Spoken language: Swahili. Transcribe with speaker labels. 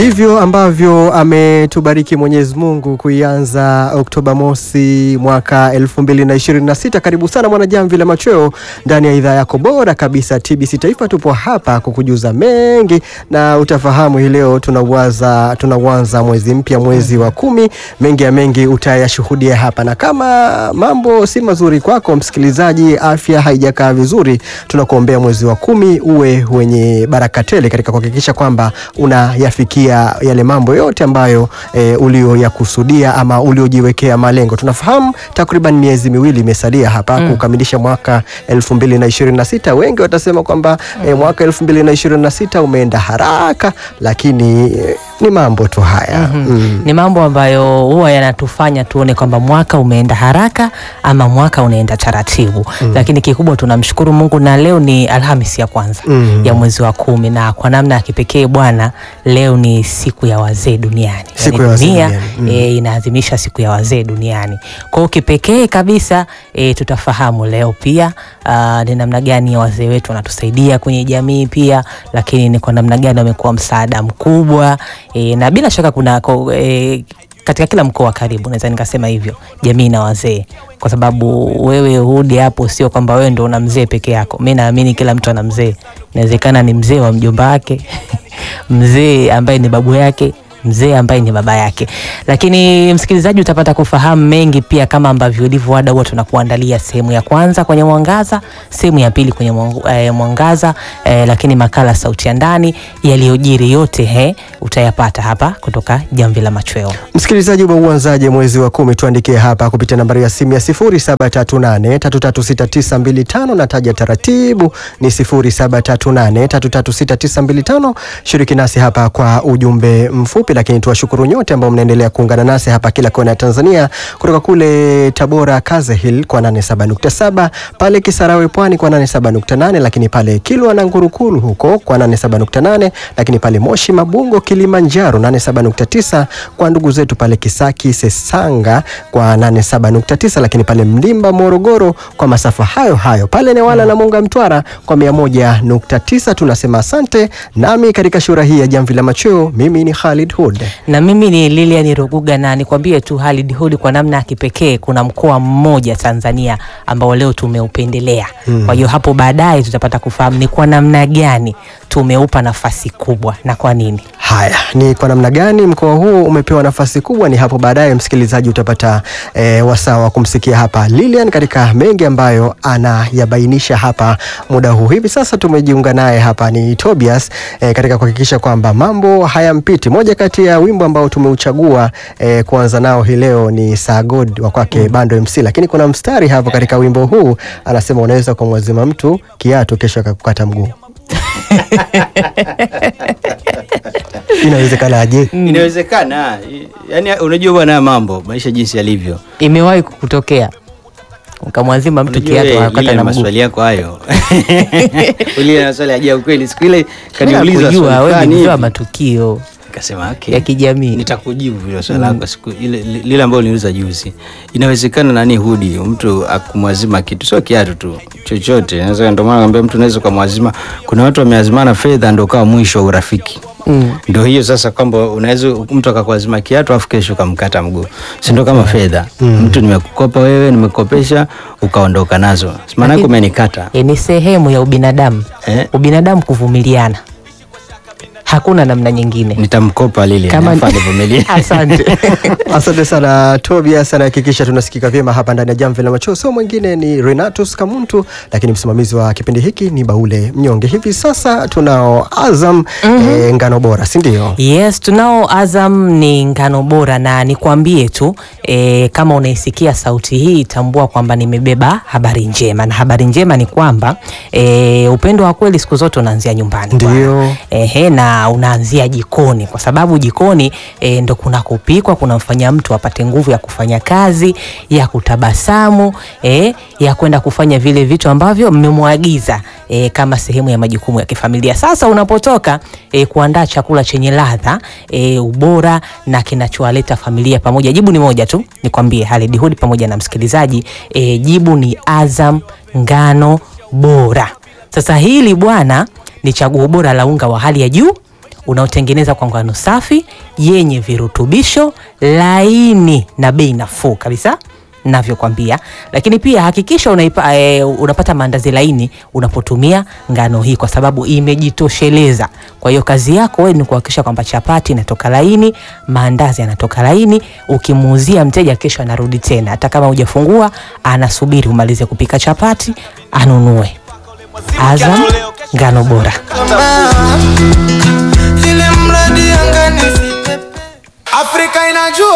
Speaker 1: Ndivyo ambavyo ametubariki Mwenyezi Mungu kuianza Oktoba mosi mwaka 2026. Karibu sana mwana Jamvi la Machweo ndani ya idhaa yako bora kabisa TBC Taifa. Tupo hapa kukujuza mengi na utafahamu hii leo tunaanza mwezi mpya, mwezi wa 10. Mengi ya mengi utayashuhudia hapa, na kama mambo si mazuri kwako msikilizaji, afya haijakaa vizuri, tunakuombea mwezi wa 10 uwe wenye baraka tele katika kuhakikisha kwamba unayafikia yale mambo yote ambayo ulioyakusudia ama uliojiwekea malengo. Tunafahamu takriban miezi miwili imesalia hapa kukamilisha mwaka 2026. Wengi watasema kwamba mwaka 2026 umeenda haraka, lakini ni mambo tu haya.
Speaker 2: Ni mambo ambayo huwa yanatufanya tuone kwamba mwaka umeenda haraka ama mwaka unaenda taratibu. Lakini kikubwa tunamshukuru Mungu, na leo ni Alhamisi ya kwanza ya mwezi wa 10, na kwa namna ya kipekee bwana, leo ni siku ya wazee duniani.
Speaker 1: Siku ya wazee duniani.
Speaker 2: Inaadhimisha siku ya wazee duniani. Kwa hiyo kipekee kabisa tutafahamu leo pia ni namna gani wazee wetu wanatusaidia kwenye jamii pia, lakini ni kwa namna gani wamekuwa msaada mkubwa. Na bila shaka kuna katika kila mkoa karibu, naweza nikasema hivyo, jamii na wazee, kwa sababu wewe hudi hapo sio kwamba wewe ndio una mzee peke yako. Mimi naamini kila mtu ana mzee. Inawezekana ni mzee wa mjomba wake, mzee ambaye ni babu yake, mzee ambaye ni baba yake. Lakini msikilizaji, utapata kufahamu mengi pia, kama ambavyo ilivyo ada, huwa tunakuandalia sehemu ya kwanza kwenye mwangaza, sehemu ya pili kwenye mwangaza, lakini makala sauti ya ndani, yaliyojiri yote utayapata hapa kutoka Jamvi la Machweo.
Speaker 1: Msikilizaji, uanzaje mwezi wa 10? Tuandikie hapa kupitia nambari ya simu ya 0738336925 na taja taratibu ni 0738336925. Shiriki nasi hapa kwa ujumbe mfupi, lakini tuwashukuru nyote ambao mnaendelea kuungana nasi hapa kila kona ya Tanzania, kutoka kule Tabora Kaze Hill kwa 87.7, pale Kisarawe Pwani kwa 87.8, lakini pale Kilwa na Ngurukulu huko kwa 87.8, lakini pale Moshi Mabungo Kilimanjaro 87.9, kwa ndugu zetu pale Kisaki Sesanga kwa 87.9, lakini pale Mlimba Morogoro kwa masafa hayo, pale Newala na Munga Mtwara kwa 101.9. Tunasema asante. Nami katika shura hii ya Jamvi la Machweo, mimi ni Khalid Hood
Speaker 2: na mimi ni Lilian Ruguga, na nikwambie tu Khalid Hood, kwa namna ya kipekee kuna mkoa mmoja Tanzania ambao leo tumeupendelea. Kwa hiyo hapo baadaye tutapata kufahamu ni kwa namna gani tumeupa nafasi kubwa na kwa nini.
Speaker 1: Haya, ni kwa namna gani mkoa huu umepewa nafasi kubwa, ni hapo baadaye msikilizaji utapata wasaa wa kumsikia hapa Lilian katika mengi ambayo anayabainisha hapa muda huu. Hivi sasa tumejiunga naye hapa ni Tobias katika kuhakikisha kwamba mambo hayampiti. Moja kati ya wimbo ambao tumeuchagua kuanza nao hii leo ni Sagod wa kwake Bando MC, lakini kuna mstari hapo katika wimbo huu anasema unaweza kumwazima mtu kiatu kesho akakukata mguu. Inawezekana aje?
Speaker 3: Inawezekana. Yaani unajua bwana, mambo maisha jinsi yalivyo.
Speaker 2: Imewahi kutokea ukamwazima mtu kiatu akakata na mguu?
Speaker 3: Maswali yako hayo. Ule maswali ajabu kweli. Siku ile kaniuliza
Speaker 2: kujua wewe ni mjua matukio,
Speaker 3: nikasema okay,
Speaker 2: ya kijamii.
Speaker 3: Nitakujibu hilo swali lako siku ile ambayo niliuliza juzi. Inawezekana nani Hudi mtu akumwazima kitu, sio kiatu tu, chochote. Naweza ndio maana naambia mtu naweza kumwazima. Kuna watu wameazimana fedha ndio kwa mwisho wa urafiki. Ndio hiyo sasa, kwamba unaweza mtu akakuazima kiatu afu kesho kamkata mguu. Si ndio kama fedha. Mtu nimekukopa wewe, nimekopesha ukaondoka nazo. Maana yako umenikata.
Speaker 2: Ni sehemu ya ubinadamu. Ubinadamu kuvumiliana. Hakuna namna nyingine.
Speaker 3: Nitamkopa Lili kama nivumilie.
Speaker 2: Asante.
Speaker 1: Asante sana Tobias, anahakikisha tunasikika vyema hapa ndani ya Jamvi la Machweo. So mwingine ni Renatus Kamuntu, lakini msimamizi wa kipindi hiki ni Baule Mnyonge. Hivi sasa tunao Azam ngano bora, si ndio?
Speaker 2: Yes, tunao Azam ni ngano bora, na nikwambie tu kama unaisikia sauti hii tambua kwamba nimebeba habari njema, na habari njema ni kwamba upendo wa kweli siku zote unaanzia nyumbani.
Speaker 1: Ndio.
Speaker 2: Na unaanzia jikoni, kwa sababu jikoni ndo kuna kupikwa, kuna mfanya mtu apate nguvu ya kufanya kazi, ya kutabasamu, ya kwenda kufanya vile vitu ambavyo mmemwagiza kama sehemu ya majukumu ya kifamilia. Sasa unapotoka kuandaa chakula chenye ladha, ubora na kinachowaleta familia pamoja, jibu ni moja tu, nikwambie Khalid Hood pamoja na msikilizaji, jibu ni Azam ngano bora. Sasa hili bwana ni chaguo bora la unga wa hali ya juu unaotengeneza kwa ngano safi yenye virutubisho, laini na bei nafuu kabisa navyokwambia. Lakini pia hakikisha unapata maandazi laini unapotumia ngano hii, kwa sababu imejitosheleza. Kwa hiyo kazi yako wewe ni kuhakikisha kwamba chapati inatoka laini, maandazi yanatoka laini. Ukimuuzia mteja, kesho anarudi tena, hata kama hujafungua anasubiri umalize kupika chapati anunue. Azam, ngano bora.
Speaker 4: Afrika inajua